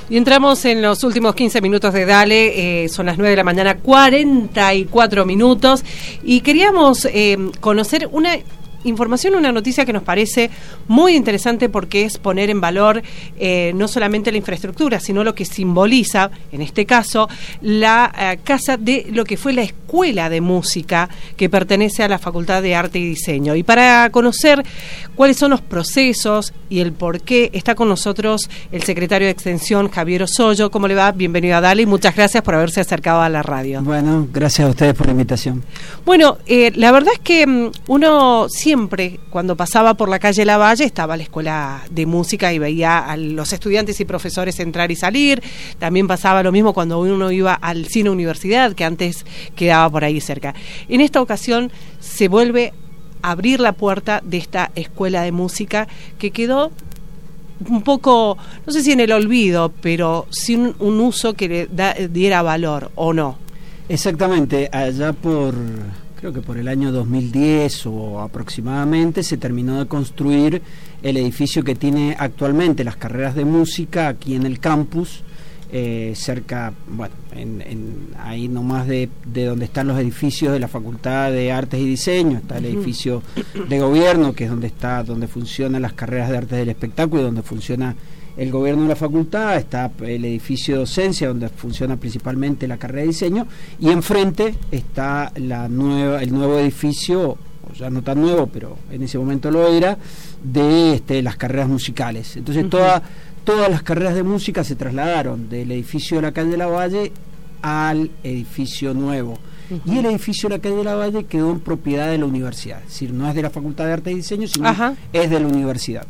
Y entramos en los últimos 15 minutos de Dale, son las 9 de la mañana, 44 minutos, y queríamos conocer una información, una noticia que nos parece muy interesante porque es poner en valor no solamente la infraestructura, sino lo que simboliza, en este caso, la casa de lo que fue la Escuela de Música que pertenece a la Facultad de Arte y Diseño. Y para conocer cuáles son los procesos y el por qué, está con nosotros el secretario de Extensión, Javier Osoyo. ¿Cómo le va? Bienvenido a Dale y muchas gracias por haberse acercado a la radio. Bueno, gracias a ustedes por la invitación. Bueno, la verdad es que uno siempre, cuando pasaba por la calle Lavalle, estaba la Escuela de Música y veía a los estudiantes y profesores entrar y salir. También pasaba lo mismo cuando uno iba al Cine Universidad, que antes quedaba por ahí cerca. En esta ocasión se vuelve a abrir la puerta de esta Escuela de Música que quedó un poco, no sé si en el olvido, pero sin un uso que le diera valor, ¿o no? Exactamente, allá creo que por el año 2010 o aproximadamente, se terminó de construir el edificio que tiene actualmente las carreras de música aquí en el campus, cerca, bueno, ahí nomás de donde están los edificios de la Facultad de Artes y Diseño. Está el edificio de gobierno, que es donde funcionan las carreras de artes del espectáculo y donde funciona el gobierno de la facultad. Está el edificio de docencia, donde funciona principalmente la carrera de diseño, y enfrente está el nuevo edificio, o ya no tan nuevo, pero en ese momento lo era, de las carreras musicales. Entonces todas las carreras de música se trasladaron del edificio de la calle Lavalle al edificio nuevo. Y el edificio de la calle Lavalle quedó en propiedad de la universidad, es decir, no es de la Facultad de Arte y Diseño, sino es de la universidad.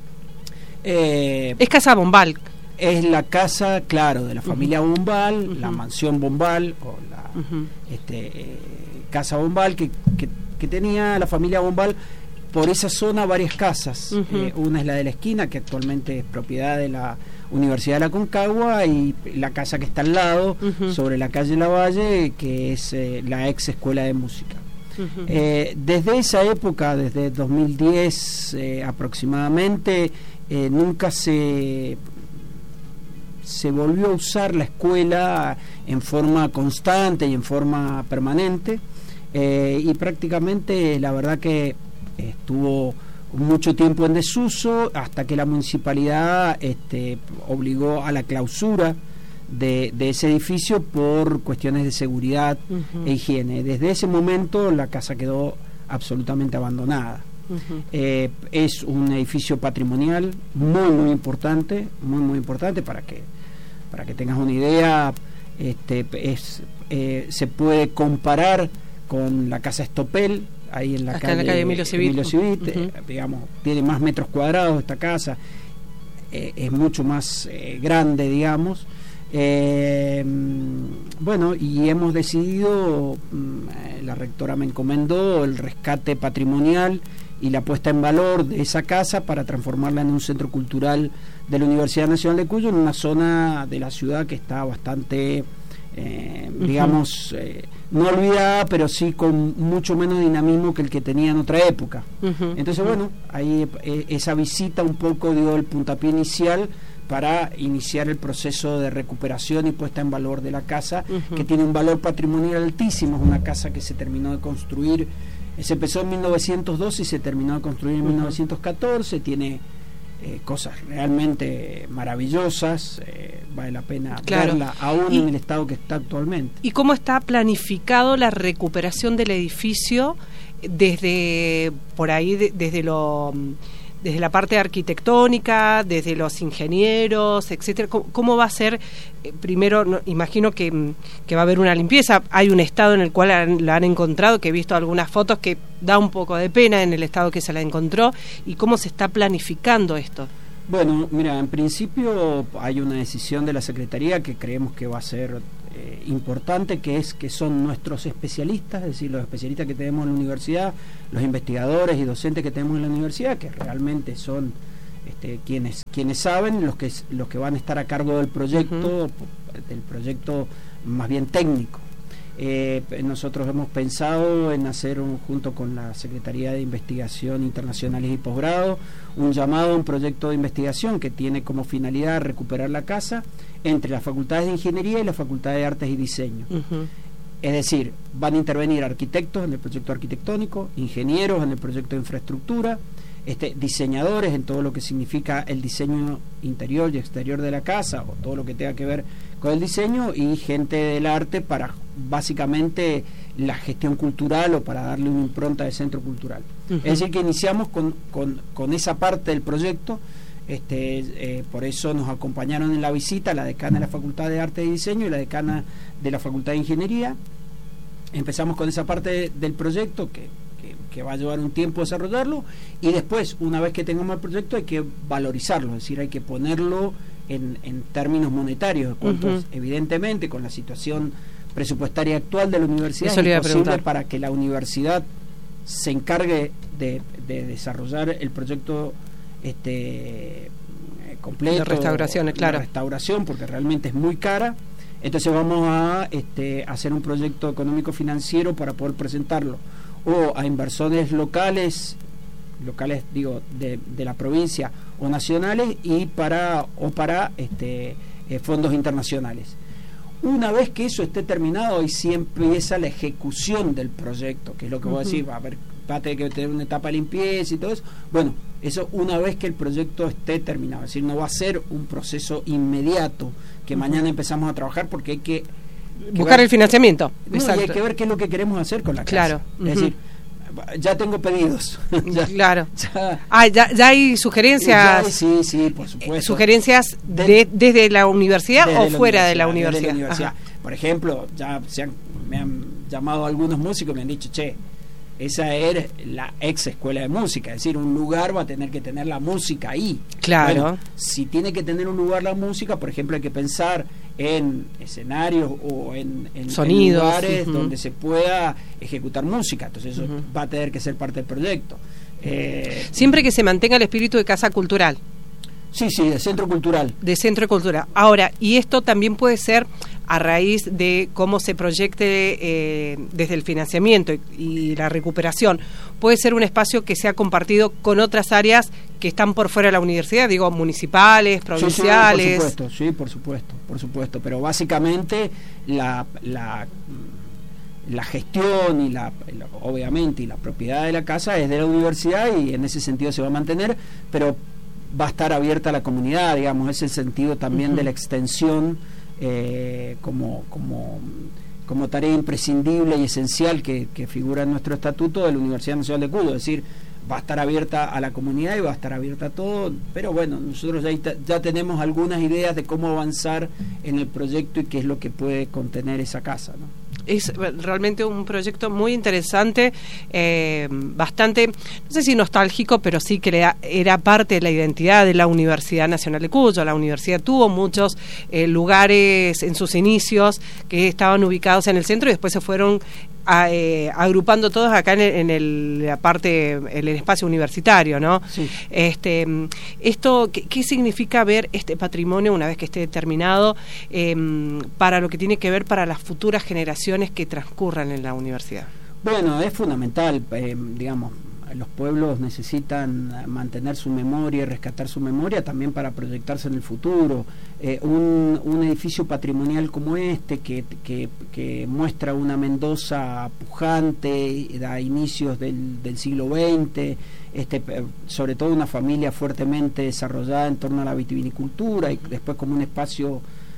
Es Casa Bombal. Es la casa, claro, de la familia Bombal, la mansión Bombal, o la Casa Bombal, que tenía la familia Bombal por esa zona varias casas. Una es la de la esquina, que actualmente es propiedad de la Universidad de la Concagua, y la casa que está al lado, sobre la calle Lavalle, que es la ex Escuela de Música. Desde esa época, desde 2010 aproximadamente, nunca se volvió a usar la escuela en forma constante y en forma permanente, y prácticamente la verdad que estuvo mucho tiempo en desuso hasta que la municipalidad obligó a la clausura de ese edificio por cuestiones de seguridad e higiene. Desde ese momento la casa quedó absolutamente abandonada. Es un edificio patrimonial muy importante, muy importante. Para que tengas una idea, se puede comparar con la casa Estopel, ahí en la calle Emilio Civit. Digamos, tiene más metros cuadrados esta casa, es mucho más grande, digamos. Bueno, y hemos decidido, la rectora me encomendó el rescate patrimonial y la puesta en valor de esa casa para transformarla en un centro cultural de la Universidad Nacional de Cuyo, en una zona de la ciudad que está bastante, digamos, no olvidada, pero sí con mucho menos dinamismo que el que tenía en otra época. Entonces, bueno, ahí esa visita un poco dio el puntapié inicial para iniciar el proceso de recuperación y puesta en valor de la casa, que tiene un valor patrimonial altísimo. Es una casa que se terminó de construir, se empezó en 1912 y se terminó de construir en 1914, tiene cosas realmente maravillosas, vale la pena verla, aún en el estado que está actualmente. ¿Y cómo está planificado la recuperación del edificio desde por ahí, desde la parte arquitectónica, desde los ingenieros, etcétera? ¿Cómo va a ser? Primero, imagino que va a haber una limpieza. Hay un estado en el cual la han encontrado, que he visto algunas fotos que da un poco de pena en el estado que se la encontró. ¿Y cómo se está planificando esto? Bueno, mira, en principio hay una decisión de la Secretaría que creemos que va a ser importante, que son nuestros especialistas, es decir, los especialistas que tenemos en la universidad, los investigadores y docentes que tenemos en la universidad, que realmente son quienes saben, los que van a estar a cargo del proyecto más bien técnico. Nosotros hemos pensado en hacer, junto con la Secretaría de Investigación Internacionales y Posgrado, un llamado a un proyecto de investigación que tiene como finalidad recuperar la casa entre las facultades de Ingeniería y la Facultad de Artes y Diseño. Es decir, van a intervenir arquitectos en el proyecto arquitectónico, ingenieros en el proyecto de infraestructura, diseñadores en todo lo que significa el diseño interior y exterior de la casa, o todo lo que tenga que ver con el diseño, y gente del arte para básicamente la gestión cultural o para darle una impronta de centro cultural. Es decir, que iniciamos con esa parte del proyecto. Por eso nos acompañaron en la visita la decana de la Facultad de Arte y Diseño y la decana de la Facultad de Ingeniería. Empezamos con esa parte del proyecto que va a llevar un tiempo desarrollarlo, y después, una vez que tengamos el proyecto, hay que valorizarlo, es decir, hay que ponerlo en términos monetarios, cuántos, evidentemente, con la situación presupuestaria actual de la universidad, eso es imposible para que la universidad se encargue de desarrollar el proyecto completo de restauraciones, claro, restauración, porque realmente es muy cara. Entonces vamos a hacer un proyecto económico financiero para poder presentarlo o a inversores locales digo, de la provincia o nacionales, y para fondos internacionales. Una vez que eso esté terminado, ahí sí empieza la ejecución del proyecto, que es lo que voy a decir, va a tener que tener una etapa de limpieza y todo eso. Bueno, eso una vez que el proyecto esté terminado, es decir, no va a ser un proceso inmediato que mañana empezamos a trabajar, porque hay que buscar el financiamiento. No, y hay que ver qué es lo que queremos hacer con la casa. Claro. Es decir, ya tengo pedidos. Claro. Ya hay sugerencias. Sí, por supuesto. Sugerencias desde la universidad o fuera de la universidad. Desde la universidad. Por ejemplo, me han llamado algunos músicos y me han dicho, esa es la ex escuela de música, es decir, un lugar va a tener que tener la música ahí. Claro. Bueno, si tiene que tener un lugar la música, por ejemplo, hay que pensar en escenarios o en sonidos, en lugares donde se pueda ejecutar música. Entonces eso va a tener que ser parte del proyecto. Siempre que se mantenga el espíritu de casa cultural. Sí, de centro cultural. De centro cultural. Ahora, y esto también puede ser a raíz de cómo se proyecte desde el financiamiento y la recuperación. Puede ser un espacio que sea compartido con otras áreas que están por fuera de la universidad, digo, municipales, provinciales. Sí, por supuesto. Pero básicamente la gestión y obviamente y la propiedad de la casa es de la universidad, y en ese sentido se va a mantener, pero va a estar abierta a la comunidad, digamos, es el sentido también de la extensión como tarea imprescindible y esencial que figura en nuestro estatuto de la Universidad Nacional de Cuyo. Es decir, va a estar abierta a la comunidad y va a estar abierta a todo, pero bueno, nosotros ya tenemos algunas ideas de cómo avanzar en el proyecto y qué es lo que puede contener esa casa, ¿no? Es realmente un proyecto muy interesante, bastante, no sé si nostálgico, pero sí que era parte de la identidad de la Universidad Nacional de Cuyo. La universidad tuvo muchos lugares en sus inicios que estaban ubicados en el centro y después se fueron agrupando todos acá en el espacio universitario, ¿no? Sí. Esto, ¿qué significa ver este patrimonio una vez que esté terminado para lo que tiene que ver para las futuras generaciones que transcurran en la universidad? Bueno, es fundamental, digamos, los pueblos necesitan mantener su memoria y rescatar su memoria también para proyectarse en el futuro. Un edificio patrimonial como que muestra una Mendoza pujante, da inicios del siglo XX, sobre todo una familia fuertemente desarrollada en torno a la vitivinicultura, y después como un espacio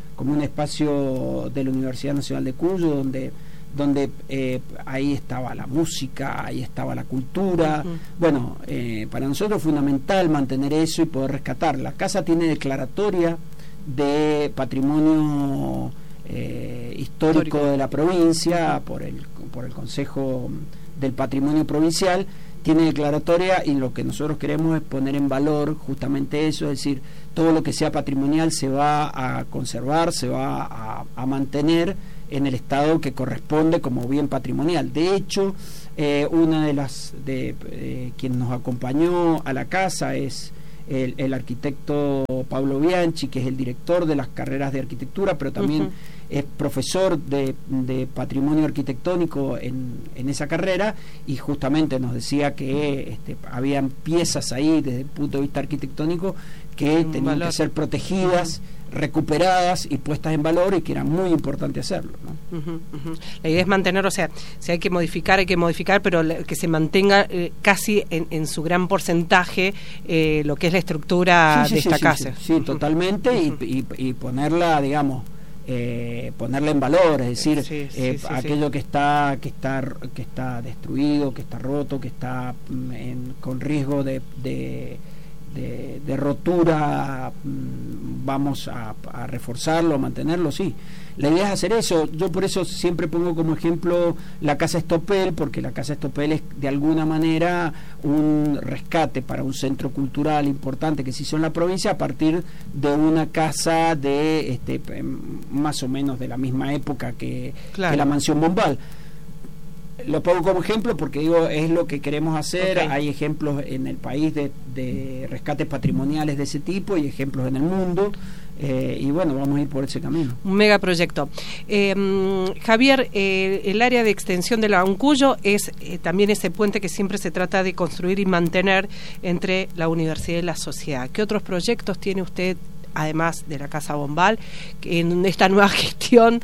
de la Universidad Nacional de Cuyo, donde ahí estaba la música, ahí estaba la cultura. Bueno, para nosotros es fundamental mantener eso y poder rescatar. La casa tiene declaratoria de patrimonio histórico de la provincia por el Consejo del Patrimonio Provincial, tiene declaratoria, y lo que nosotros queremos es poner en valor justamente eso, es decir, todo lo que sea patrimonial se va a conservar, se va a mantener en el estado que corresponde como bien patrimonial. De hecho, una de quien nos acompañó a la casa es el arquitecto Pablo Bianchi, que es el director de las carreras de arquitectura, pero también es profesor de patrimonio arquitectónico en esa carrera, y justamente nos decía que habían piezas ahí desde el punto de vista arquitectónico que tenían que ser protegidas, recuperadas y puestas en valor, y que era muy importante hacerlo, ¿no? La idea es mantener, o sea, si hay que modificar, pero que se mantenga casi en su gran porcentaje lo que es la estructura de esta casa. Sí, totalmente, y ponerla, digamos, ponerla en valor, es decir, aquello que está destruido, que está roto, que está con riesgo de rotura, vamos a reforzarlo, a mantenerlo, sí. La idea es hacer eso. Yo por eso siempre pongo como ejemplo la Casa Estopel, porque la Casa Estopel es de alguna manera un rescate para un centro cultural importante que se hizo en la provincia a partir de una casa de más o menos de la misma época que la Mansión Bombal. Lo pongo como ejemplo porque digo, es lo que queremos hacer. Hay ejemplos en el país de rescates patrimoniales de ese tipo y ejemplos en el mundo, y bueno, vamos a ir por ese camino. Un megaproyecto. Javier, el área de extensión de la Uncuyo es también ese puente que siempre se trata de construir y mantener entre la universidad y la sociedad. ¿Qué otros proyectos tiene usted, además de la Casa Bombal, en esta nueva gestión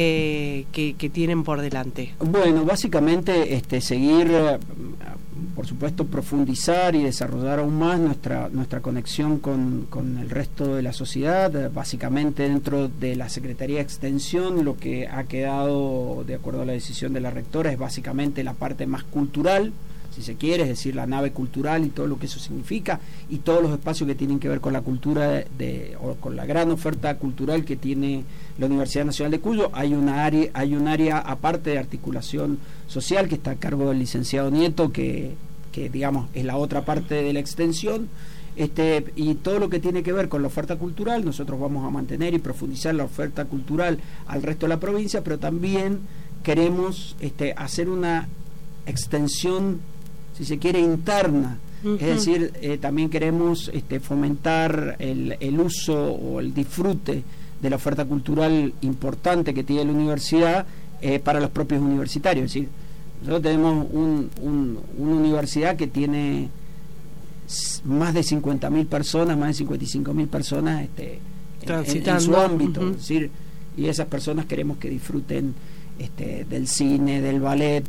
que tienen por delante? Bueno, básicamente seguir, por supuesto, profundizar y desarrollar aún más nuestra conexión con el resto de la sociedad. Básicamente dentro de la Secretaría de Extensión, lo que ha quedado, de acuerdo a la decisión de la rectora, es básicamente la parte más cultural, si se quiere, es decir, la nave cultural y todo lo que eso significa, y todos los espacios que tienen que ver con la cultura o con la gran oferta cultural que tiene la Universidad Nacional de Cuyo. Hay un área aparte de articulación social que está a cargo del licenciado Nieto, que digamos es la otra parte de la extensión, y todo lo que tiene que ver con la oferta cultural. Nosotros vamos a mantener y profundizar la oferta cultural al resto de la provincia, pero también queremos hacer una extensión, si se quiere, interna. Es decir, también queremos fomentar el uso o el disfrute de la oferta cultural importante que tiene la universidad para los propios universitarios. Es decir, nosotros tenemos una universidad que tiene más de 50.000 personas, más de 55.000 personas en su ámbito. Es decir, y esas personas queremos que disfruten del cine, del ballet,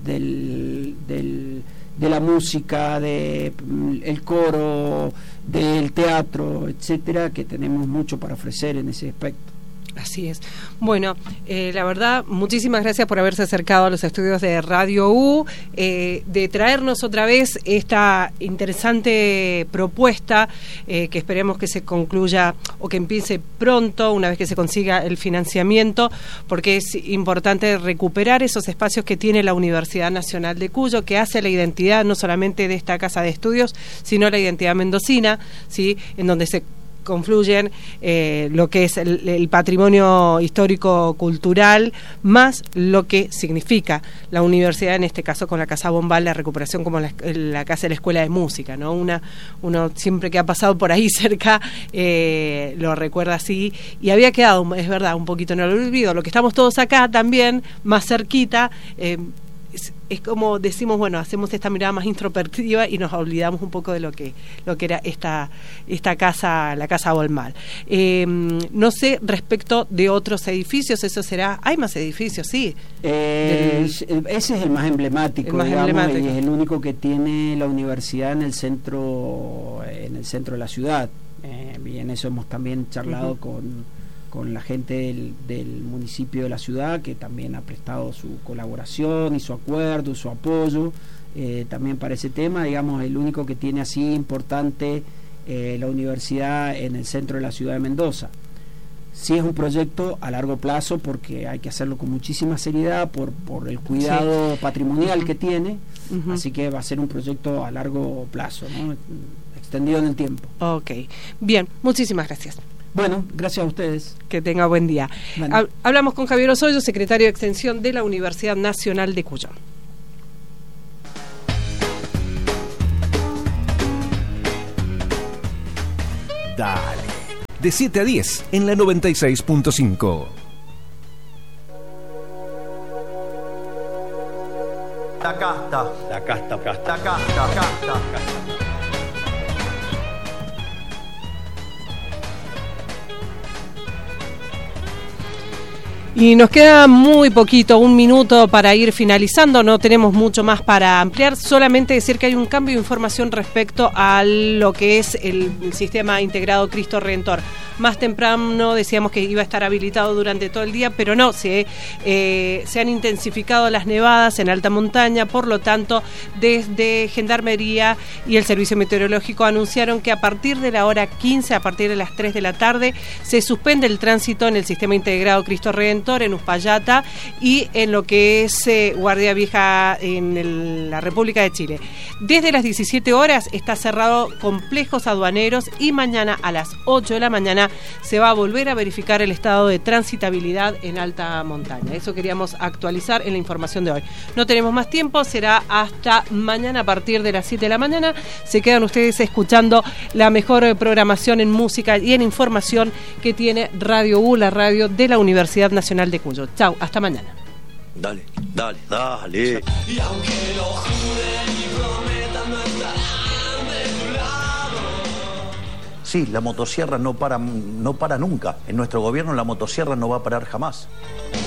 de la música, el coro, del teatro, etcétera, que tenemos mucho para ofrecer en ese aspecto. Así es. Bueno, la verdad, muchísimas gracias por haberse acercado a los estudios de Radio U, de traernos otra vez esta interesante propuesta, que esperemos que se concluya o que empiece pronto, una vez que se consiga el financiamiento, porque es importante recuperar esos espacios que tiene la Universidad Nacional de Cuyo, que hace la identidad no solamente de esta casa de estudios, sino la identidad mendocina, ¿sí?, en donde se confluyen lo que es el patrimonio histórico-cultural, más lo que significa la universidad, en este caso con la Casa Bombal, la recuperación como la casa de la Escuela de Música, ¿no? Uno siempre que ha pasado por ahí cerca lo recuerda así, y había quedado, es verdad, un poquito en el olvido. Lo que estamos todos acá también, más cerquita, es como decimos, bueno, hacemos esta mirada más introspectiva y nos olvidamos un poco de lo que era esta casa, la Casa Bombal. No sé, respecto de otros edificios, eso será, hay más edificios, sí. Ese es el más emblemático, y es el único que tiene la universidad en el centro de la ciudad. Y en eso hemos también charlado con la gente del municipio de la ciudad, que también ha prestado su colaboración y su acuerdo, su apoyo también para ese tema. Digamos, el único que tiene así importante la universidad en el centro de la ciudad de Mendoza. Sí, es un proyecto a largo plazo, porque hay que hacerlo con muchísima seriedad por el cuidado patrimonial que tiene, así que va a ser un proyecto a largo plazo, ¿no?, extendido en el tiempo. Ok, bien, muchísimas gracias. Bueno, gracias a ustedes. Que tenga buen día. Bueno. Hablamos con Javier Osoyo, secretario de Extensión de la Universidad Nacional de Cuyo. de 7 a 10 en la 96.5. La casta. La casta. La casta. Y nos queda muy poquito, 1 minuto para ir finalizando, no tenemos mucho más para ampliar, solamente decir que hay un cambio de información respecto a lo que es el sistema integrado Cristo Redentor. Más temprano decíamos que iba a estar habilitado durante todo el día, pero no, se han intensificado las nevadas en alta montaña, por lo tanto, desde Gendarmería y el Servicio Meteorológico anunciaron que a partir de la hora 15, a partir de las 3 de la tarde, se suspende el tránsito en el sistema integrado Cristo Redentor, en Uspallata y en lo que es Guardia Vieja en la República de Chile. Desde las 17 horas está cerrado complejos aduaneros y mañana a las 8 de la mañana se va a volver a verificar el estado de transitabilidad en alta montaña. Eso queríamos actualizar en la información de hoy. No tenemos más tiempo, será hasta mañana a partir de las 7 de la mañana. Se quedan ustedes escuchando la mejor programación en música y en información que tiene Radio U, la radio de la Universidad Nacional de Cuyo. Chau, hasta mañana. Dale. Y aunque lo juren y prometan, no estarán de tu lado. Sí, la motosierra no para nunca. En nuestro gobierno la motosierra no va a parar jamás.